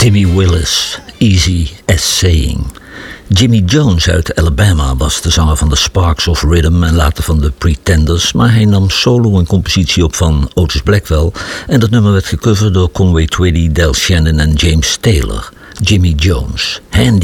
Timmy Willis, Easy as Saying. Jimmy Jones uit Alabama was de zanger van de Sparks of Rhythm en later van de Pretenders, maar hij nam solo een compositie op van Otis Blackwell en dat nummer werd gecoverd door Conway Twitty, Del Shannon en James Taylor. Jimmy Jones, Handy